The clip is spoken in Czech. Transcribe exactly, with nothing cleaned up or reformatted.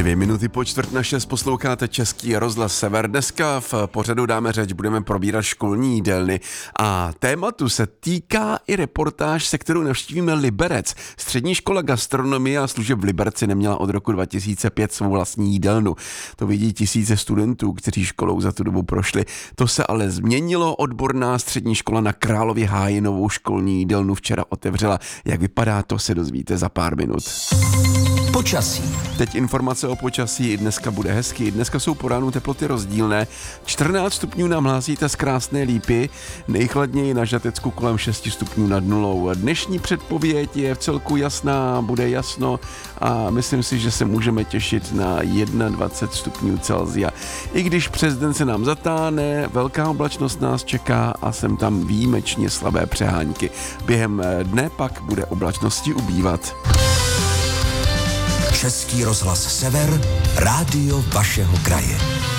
Dvě minuty po čtvrt na šest posloucháte Český rozhlas Sever. Dneska v pořadu Dáme řeč budeme probírat školní jídelny a tématu se týká i reportáž, se kterou navštívíme Liberec. Střední škola gastronomie a služeb v Liberci neměla od roku dva tisíce pět svou vlastní jídelnu. To vidí tisíce studentů, kteří školou za tu dobu prošli. To se ale změnilo. Odborná střední škola na Králově Háji novou školní jídelnu včera otevřela. Jak vypadá, to se dozvíte za pár minut. Počasí. Teď informace o počasí. Dneska bude hezky. Dneska jsou po ránu teploty rozdílné. čtrnáct stupňů nám hlásíte z Krásné Lípy, nejchladněji na Žatecku kolem šest stupňů nad nulou. Dnešní předpověď je v celku jasná, bude jasno a myslím si, že se můžeme těšit na dvacet jedna stupňů Celsia. I když přes den se nám zatáhne, velká oblačnost nás čeká a sem tam výjimečně slabé přehánky. Během dne pak bude oblačnosti ubývat. Český rozhlas Sever, rádio vašeho kraje.